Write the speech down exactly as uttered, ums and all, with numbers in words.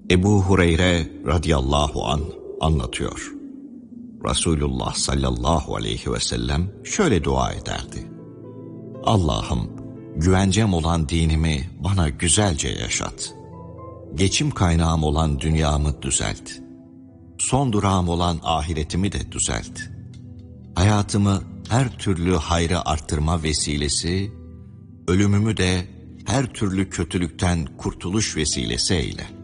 Ebu Hureyre radıyallahu an anlatıyor. Resulullah sallallahu aleyhi ve sellem şöyle dua ederdi. Allah'ım, güvencem olan dinimi bana güzelce yaşat. Geçim kaynağım olan dünyamı düzelt. Son durağım olan ahiretimi de düzelt. Hayatımı her türlü hayrı arttırma vesilesi, ölümümü de her türlü kötülükten kurtuluş vesilesi eyle.